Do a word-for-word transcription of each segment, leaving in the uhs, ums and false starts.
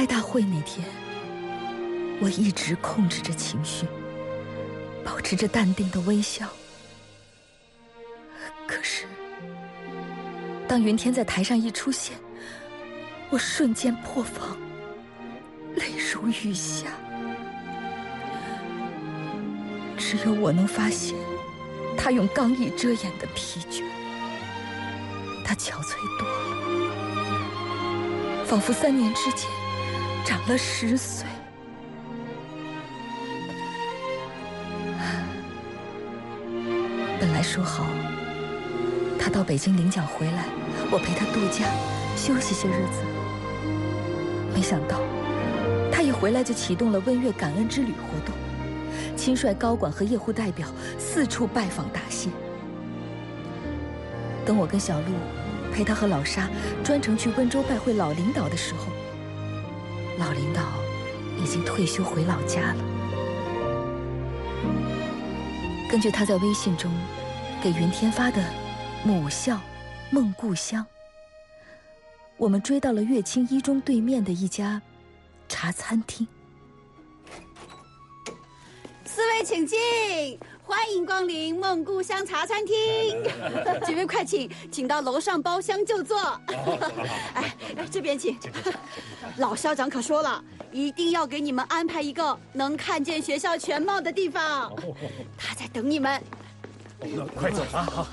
开大会那天，我一直控制着情绪，保持着淡定的微笑。可是，当云天在台上一出现，我瞬间破防，泪如雨下。只有我能发现，他用刚毅遮掩的疲倦。他憔悴多了，仿佛三年之间长了十岁。本来说好，他到北京领奖回来，我陪他度假，休息些日子。没想到，他一回来就启动了温月感恩之旅活动，亲率高管和业户代表四处拜访答谢。等我跟小陆陪他和老沙专程去温州拜会老领导的时候，老领导已经退休回老家了。根据他在微信中给云天发的母校梦故乡，我们追到了乐清一中对面的一家茶餐厅。 四位请进，欢迎光临梦故乡茶餐厅。几位快请，请到楼上包厢就坐。哎，这边请。老校长可说了，一定要给你们安排一个能看见学校全貌的地方。他在等你们。 快走啊！好，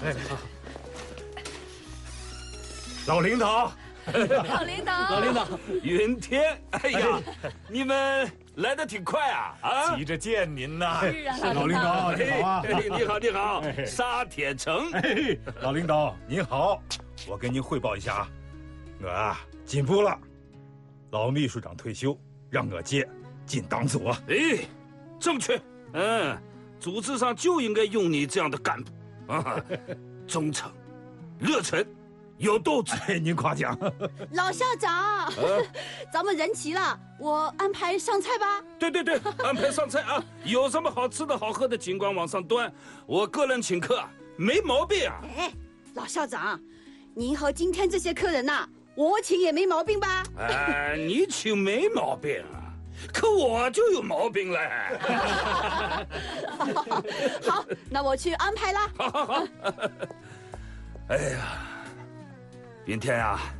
老领导。 老领导， 老领导，云天，哎呀，你们来得挺快啊！啊， 急着见您呐。 是啊， 老领导你好啊！ 你好，你好，沙铁城。 老领导您好，我跟您汇报一下啊，我啊进步了，老秘书长退休，让我接进党组啊。 哎，正确，嗯，组织上就应该用你这样的干部啊，忠诚、热忱。有斗志， 哎，您夸奖。 老校长，咱们人齐了，我安排上菜吧。 对对对，安排上菜啊！有什么好吃的好喝的，尽管往上端，我个人请客，没毛病啊。 哎，老校长，您和今天这些客人呐、啊，我请也没毛病吧？ 哎，你请没毛病啊，可我就有毛病嘞。 好，那我去安排啦。 好好好。哎呀。云天啊，